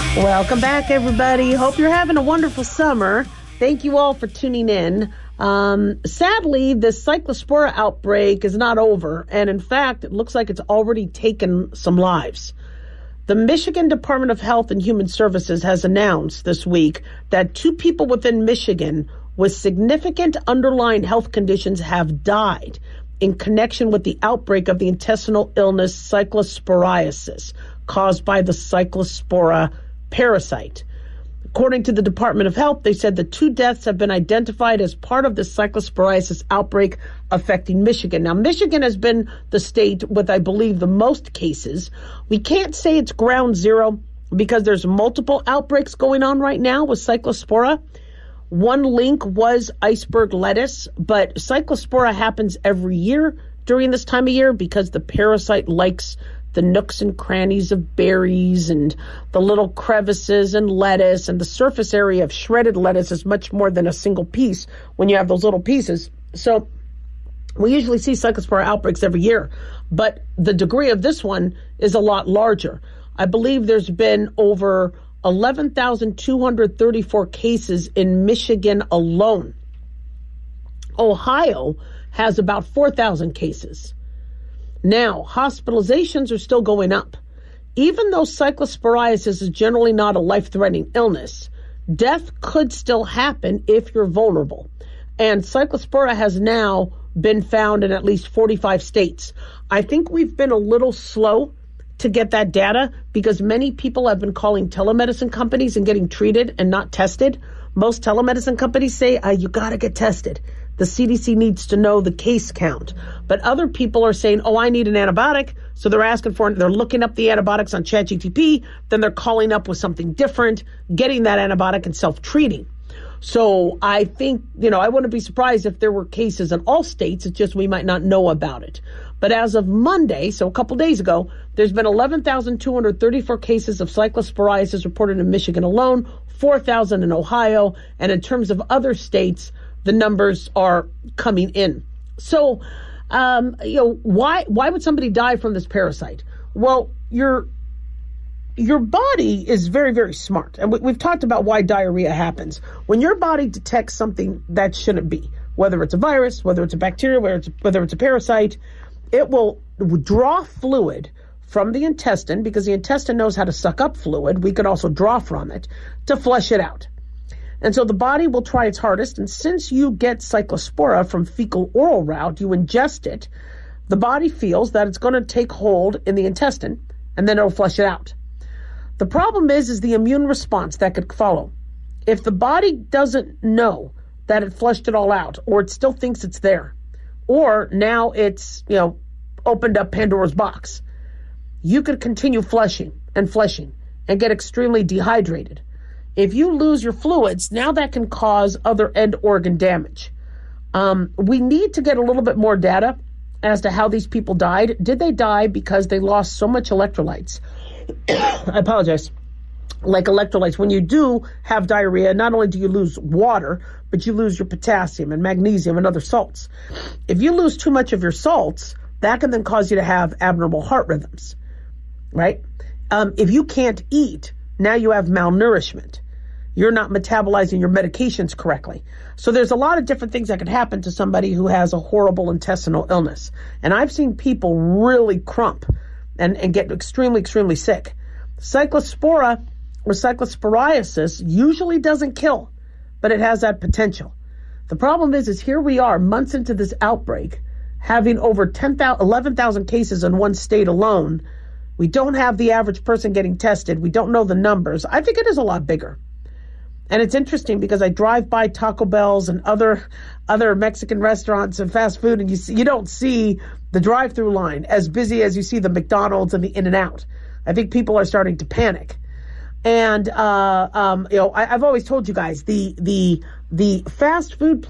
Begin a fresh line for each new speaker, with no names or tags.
Welcome back, everybody. Hope you're having a wonderful summer. Thank you all for tuning in. Sadly, the Cyclospora outbreak is not over, and in fact, it looks like it's already taken some lives. The Michigan Department of Health and Human Services has announced this week that 2 people within Michigan with significant underlying health conditions have died in connection with the outbreak of the intestinal illness cyclosporiasis caused by the Cyclospora parasite. According to the Department of Health, they said the 2 deaths have been identified as part of the cyclosporiasis outbreak affecting Michigan. Now, Michigan has been the state with, I believe, the most cases. We can't say it's ground zero because there's multiple outbreaks going on right now with Cyclospora. One link was iceberg lettuce, but Cyclospora happens every year during this time of year because the parasite likes the nooks and crannies of berries and the little crevices and lettuce, and the surface area of shredded lettuce is much more than a single piece when you have those little pieces. So we usually see Cyclospora outbreaks every year, but the degree of this one is a lot larger. I believe there's been over 11,234 cases in Michigan alone. Ohio has about 4,000 cases. Now, hospitalizations are still going up. Even though cyclosporiasis is generally not a life-threatening illness, death could still happen if you're vulnerable. And Cyclospora has now been found in at least 45 states. I think we've been a little slow to get that data because many people have been calling telemedicine companies and getting treated and not tested. Most telemedicine companies say, you got to get tested. The CDC needs to know the case count. But other people are saying, I need an antibiotic. So they're looking up the antibiotics on ChatGPT. Then they're calling up with something different, getting that antibiotic and self-treating. So I think, I wouldn't be surprised if there were cases in all states. It's just we might not know about it. But as of Monday, so a couple days ago, there's been 11,234 cases of cyclosporiasis reported in Michigan alone, 4,000 in Ohio. And in terms of other states, the numbers are coming in. So, why would somebody die from this parasite? Well, your body is very, very smart. And we've talked about why diarrhea happens. When your body detects something that shouldn't be, whether it's a virus, whether it's a bacteria, whether it's a parasite, it will draw fluid from the intestine because the intestine knows how to suck up fluid. We could also draw from it to flush it out. And so the body will try its hardest. And since you get Cyclospora from fecal-oral route, you ingest it, the body feels that it's going to take hold in the intestine, and then it'll flush it out. The problem is the immune response that could follow. If the body doesn't know that it flushed it all out, or it still thinks it's there, or now it's, opened up Pandora's box, you could continue flushing and get extremely dehydrated. If you lose your fluids, now that can cause other end organ damage. We need to get a little bit more data as to how these people died. Did they die because they lost so much electrolytes? I apologize. Like electrolytes, when you do have diarrhea, not only do you lose water, but you lose your potassium and magnesium and other salts. If you lose too much of your salts, that can then cause you to have abnormal heart rhythms, right? If you can't eat, now you have malnourishment. You're not metabolizing your medications correctly. So there's a lot of different things that could happen to somebody who has a horrible intestinal illness. And I've seen people really crump and get extremely, extremely sick. Cyclospora or cyclosporiasis usually doesn't kill, but it has that potential. The problem is here we are months into this outbreak, having over 11,000 cases in one state alone. We don't have the average person getting tested. We don't know the numbers. I think it is a lot bigger. And it's interesting because I drive by Taco Bell's and other Mexican restaurants and fast food, and you don't see the drive-through line as busy as you see the McDonald's and the In-N-Out. I think people are starting to panic. And I've always told you guys the fast food